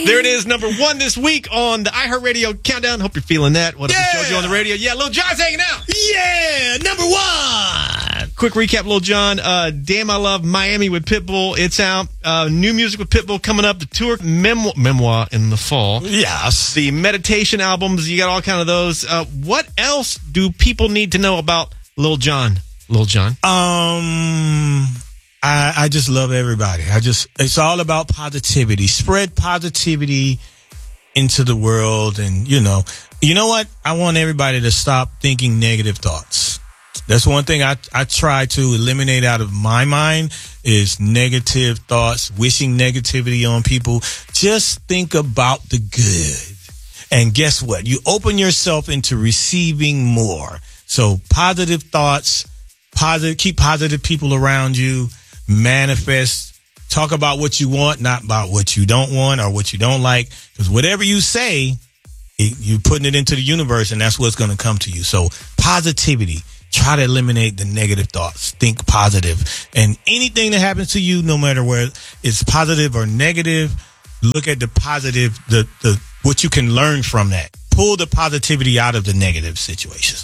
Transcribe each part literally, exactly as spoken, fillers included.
There it is, number one this week on the iHeartRadio Countdown. Hope you're feeling that. What yeah. up, JoJo on the radio? Yeah, Lil Jon's hanging out. Yeah, number one. Quick recap, Lil Jon. Uh, Damn, I Love Miami with Pitbull. It's out. Uh, new music with Pitbull coming up. The tour memo- memoir in the fall. Yes. The meditation albums. You got all kind of those. Uh, what else do people need to know about Lil Jon? Lil Jon. Um, I, I just love everybody. I just, it's all about positivity. Spread positivity into the world. And, you know, you know what? I want everybody to stop thinking negative thoughts. That's one thing I, I try to eliminate out of my mind is negative thoughts, wishing negativity on people. Just think about the good. And guess what? You open yourself into receiving more. So positive thoughts, positive, keep positive people around you, manifest, talk about what you want, not about what you don't want or what you don't like. Because whatever you say, it, you're putting it into the universe and that's what's going to come to you. So positivity. Try to eliminate the negative thoughts. Think positive. And anything that happens to you, no matter where it's positive or negative, look at the positive, the, the, what you can learn from that. Pull the positivity out of the negative situations.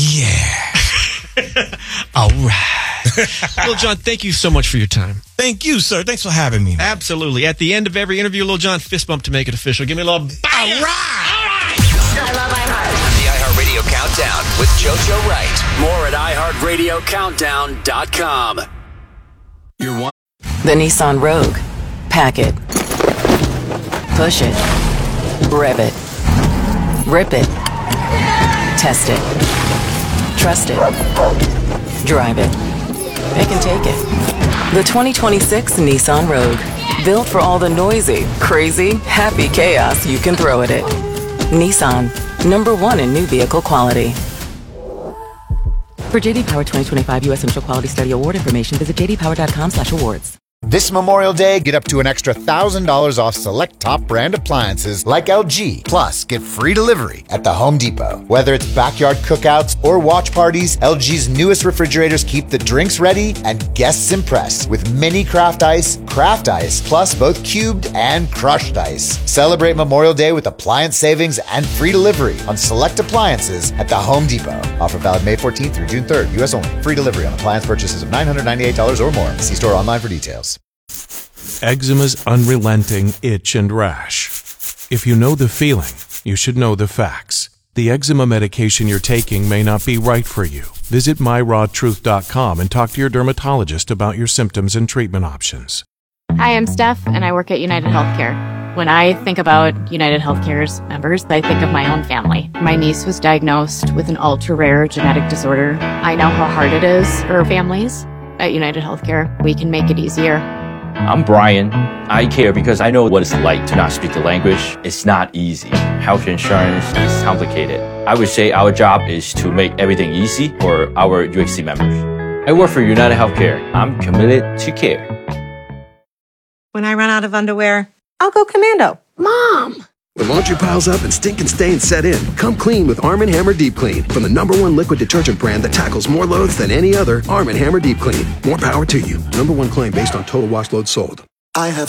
Yeah. All right. Lil Jon, thank you so much for your time. Thank you, sir. Thanks for having me, man. Absolutely. At the end of every interview, Lil Jon, fist bump to make it official. Give me a little bang. All right. All right. I love iHeart. The iHeartRadio Countdown with JoJo Wright. More at i heart radio countdown dot com. You're one. The Nissan Rogue. Pack it. Push it. Rev it. Rip it. Test it. Trust it. Drive it. They can take it. The twenty twenty-six Nissan Rogue. Built for all the noisy, crazy, happy chaos you can throw at it. Nissan. Number one in new vehicle quality. For J D Power twenty twenty-five U S Initial Quality Study Award information, visit j d power dot com slash awards. This Memorial Day, get up to an extra one thousand dollars off select top brand appliances like L G. Plus, get free delivery at the Home Depot. Whether it's backyard cookouts or watch parties, L G's newest refrigerators keep the drinks ready and guests impressed with mini craft ice, craft ice, plus both cubed and crushed ice. Celebrate Memorial Day with appliance savings and free delivery on select appliances at the Home Depot. Offer valid May fourteenth through June third. U S only. Free delivery on appliance purchases of nine hundred ninety-eight dollars or more. See store online for details. Eczema's unrelenting itch and rash. If you know the feeling, you should know the facts. The eczema medication you're taking may not be right for you. Visit my raw truth dot com and talk to your dermatologist about your symptoms and treatment options. Hi, I'm Steph, and I work at United Healthcare. When I think about United Healthcare's members, I think of my own family. My niece was diagnosed with an ultra-rare genetic disorder. I know how hard it is for families. At United Healthcare, we can make it easier. I'm Brian. I care because I know what it's like to not speak the language. It's not easy. Health insurance is complicated. I would say our job is to make everything easy for our U H C members. I work for United Healthcare. I'm committed to care. When I run out of underwear, I'll go commando. Mom! When laundry piles up and stinking stains set in, come clean with Arm and Hammer Deep Clean. From the number one liquid detergent brand that tackles more loads than any other, Arm and Hammer Deep Clean. More power to you. Number one claim based on total wash load sold. I have